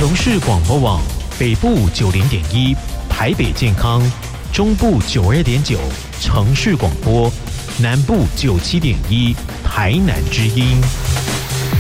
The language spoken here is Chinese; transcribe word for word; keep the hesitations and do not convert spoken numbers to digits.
琼市广播网北部九零点一，台北健康，中部九二点九，城市广播，南部九七点一，台南之音。